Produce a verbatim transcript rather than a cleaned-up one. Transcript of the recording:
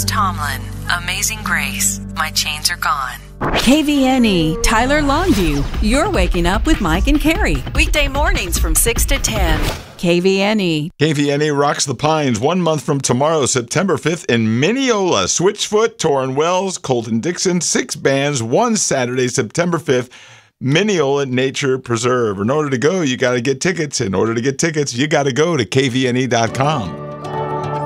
Chris Tomlin, Amazing Grace, My Chains Are Gone. K V N E, Tyler Longview. You're waking up with Mike and Carrie. Weekday mornings from six to ten. K V N E. K V N E rocks the Pines one month from tomorrow, September fifth, in Mineola. Switchfoot, Torrin Wells, Colton Dixon, six bands, one Saturday, September fifth. Mineola Nature Preserve. In order to go, you got to get tickets. In order to get tickets, you got to go to K V N E dot com.